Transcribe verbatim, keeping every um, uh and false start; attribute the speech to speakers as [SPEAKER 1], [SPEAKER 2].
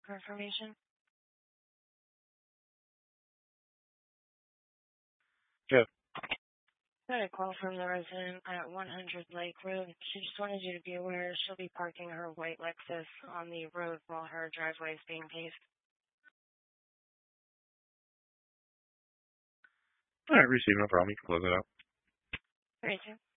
[SPEAKER 1] for information.
[SPEAKER 2] Yeah.
[SPEAKER 1] Got a call from the resident at one hundred Lake Road. She just wanted you to be aware she'll be parking her white Lexus on the road while her driveway is being paved.
[SPEAKER 2] All right, receive, no problem. You can close it out.
[SPEAKER 1] Thank you.